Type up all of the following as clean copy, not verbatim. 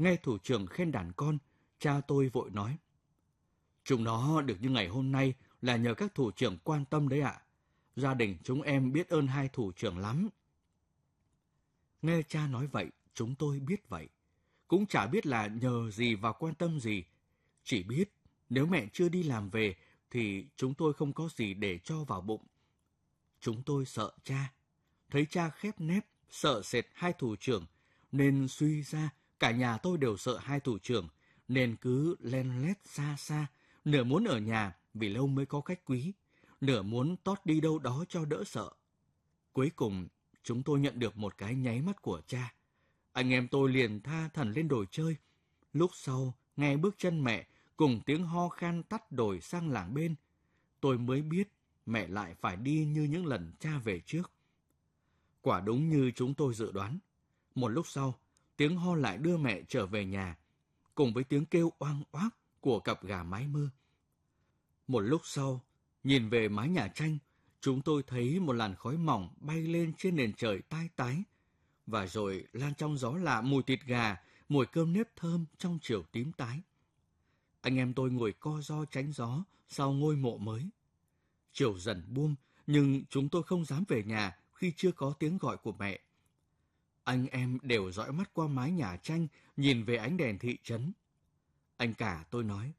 Nghe thủ trưởng khen đàn con, cha tôi vội nói: chúng nó được như ngày hôm nay là nhờ các thủ trưởng quan tâm đấy ạ. Gia đình chúng em biết ơn hai thủ trưởng lắm. Nghe cha nói vậy, chúng tôi biết vậy. Cũng chả biết là nhờ gì và quan tâm gì. Chỉ biết nếu mẹ chưa đi làm về thì chúng tôi không có gì để cho vào bụng. Chúng tôi sợ cha. Thấy cha khép nép, sợ sệt hai thủ trưởng, nên suy ra cả nhà tôi đều sợ hai thủ trưởng, nên cứ len lét xa xa, nửa muốn ở nhà vì lâu mới có khách quý, nửa muốn tót đi đâu đó cho đỡ sợ. Cuối cùng, chúng tôi nhận được một cái nháy mắt của cha. Anh em tôi liền tha thẩn lên đồi chơi. Lúc sau, nghe bước chân mẹ cùng tiếng ho khan tắt đồi sang làng bên, tôi mới biết mẹ lại phải đi như những lần cha về trước. Quả đúng như chúng tôi dự đoán. Một lúc sau, tiếng ho lại đưa mẹ trở về nhà, cùng với tiếng kêu oang oác của cặp gà mái mơ. Một lúc sau, nhìn về mái nhà tranh, chúng tôi thấy một làn khói mỏng bay lên trên nền trời tai tái, và rồi lan trong gió lạ mùi thịt gà, mùi cơm nếp thơm trong chiều tím tái. Anh em tôi ngồi co ro tránh gió sau ngôi mộ mới. Chiều dần buông, nhưng chúng tôi không dám về nhà khi chưa có tiếng gọi của mẹ. Anh em đều dõi mắt qua mái nhà tranh, nhìn về ánh đèn thị trấn. Anh cả tôi nói: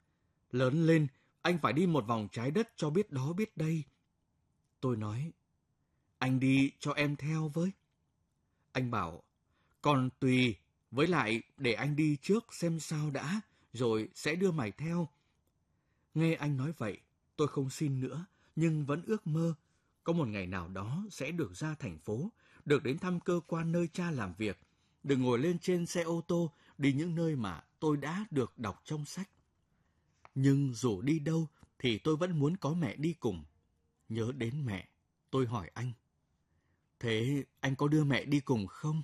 lớn lên, anh phải đi một vòng trái đất cho biết đó biết đây. Tôi nói: anh đi cho em theo với. Anh bảo: còn tùy, với lại để anh đi trước xem sao đã, rồi sẽ đưa mày theo. Nghe anh nói vậy, tôi không xin nữa, nhưng vẫn ước mơ có một ngày nào đó sẽ được ra thành phố, được đến thăm cơ quan nơi cha làm việc, được ngồi lên trên xe ô tô đi những nơi mà tôi đã được đọc trong sách. Nhưng dù đi đâu thì tôi vẫn muốn có mẹ đi cùng. Nhớ đến mẹ, tôi hỏi anh: thế anh có đưa mẹ đi cùng không?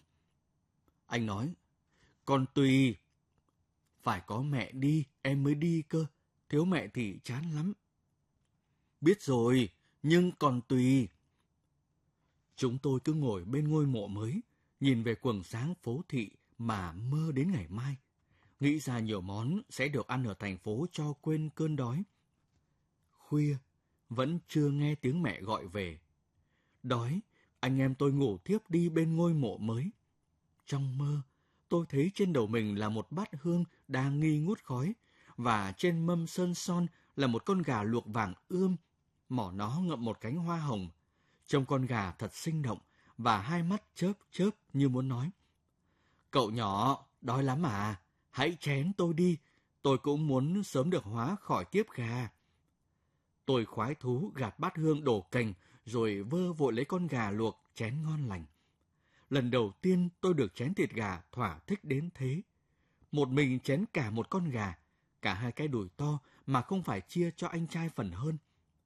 Anh nói: còn tùy. Phải có mẹ đi, em mới đi cơ. Thiếu mẹ thì chán lắm. Biết rồi, nhưng còn tùy. Chúng tôi cứ ngồi bên ngôi mộ mới, nhìn về quầng sáng phố thị mà mơ đến ngày mai. Nghĩ ra nhiều món sẽ được ăn ở thành phố cho quên cơn đói. Khuya, vẫn chưa nghe tiếng mẹ gọi về. Đói, anh em tôi ngủ thiếp đi bên ngôi mộ mới. Trong mơ, tôi thấy trên đầu mình là một bát hương đang nghi ngút khói, và trên mâm sơn son là một con gà luộc vàng ươm, mỏ nó ngậm một cánh hoa hồng. Trông con gà thật sinh động, và hai mắt chớp chớp như muốn nói: cậu nhỏ, đói lắm à? Hãy chén tôi đi, tôi cũng muốn sớm được hóa khỏi kiếp gà. Tôi khoái thú gạt bát hương đổ cành, rồi vơ vội lấy con gà luộc chén ngon lành. Lần đầu tiên tôi được chén thịt gà thỏa thích đến thế. Một mình chén cả một con gà, cả hai cái đùi to mà không phải chia cho anh trai phần hơn.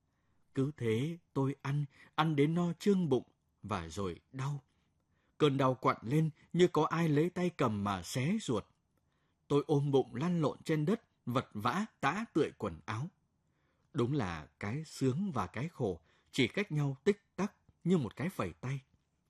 Cứ thế tôi ăn đến no trương bụng, và rồi đau. Cơn đau quặn lên như có ai lấy tay cầm mà xé ruột. Tôi ôm bụng lăn lộn trên đất, vật vã tã tưởi quần áo. Đúng là cái sướng và cái khổ chỉ cách nhau tích tắc như một cái phẩy tay.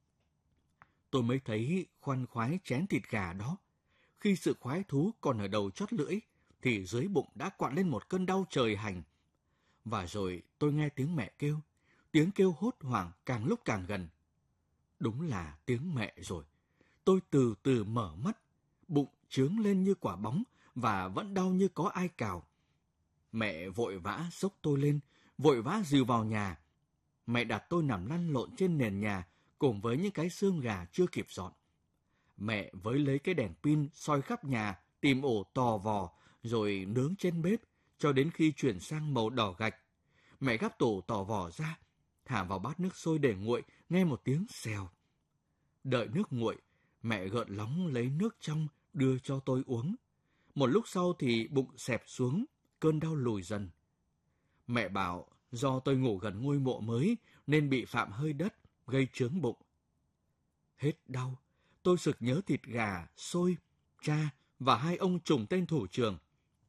Tôi mới thấy khoan khoái chén thịt gà đó. Khi sự khoái thú còn ở đầu chót lưỡi, thì dưới bụng đã quặn lên một cơn đau trời hành. Và rồi tôi nghe tiếng mẹ kêu, tiếng kêu hốt hoảng càng lúc càng gần. Đúng là tiếng mẹ rồi. Tôi từ từ mở mắt, bụng chướng lên như quả bóng và vẫn đau như có ai cào. Mẹ vội vã xốc tôi lên, vội vã dìu vào nhà. Mẹ đặt tôi nằm lăn lộn trên nền nhà cùng với những cái xương gà chưa kịp dọn. Mẹ với lấy cái đèn pin soi khắp nhà, tìm ổ tò vò, rồi nướng trên bếp cho đến khi chuyển sang màu đỏ gạch. Mẹ gắp tổ tò vò ra, thả vào bát nước sôi để nguội, nghe một tiếng xèo. Đợi nước nguội, mẹ gợn lóng lấy nước trong đưa cho tôi uống. Một lúc sau thì bụng xẹp xuống, cơn đau lùi dần. Mẹ bảo do tôi ngủ gần ngôi mộ mới nên bị phạm hơi đất, gây chướng bụng. Hết đau, tôi sực nhớ thịt gà, xôi, cha và hai ông trùng tên thủ trưởng.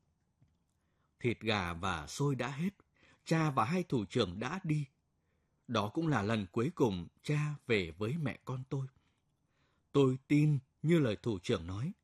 Thịt gà và xôi đã hết, cha và hai thủ trưởng đã đi. Đó cũng là lần cuối cùng cha về với mẹ con tôi. Tôi tin như lời thủ trưởng nói,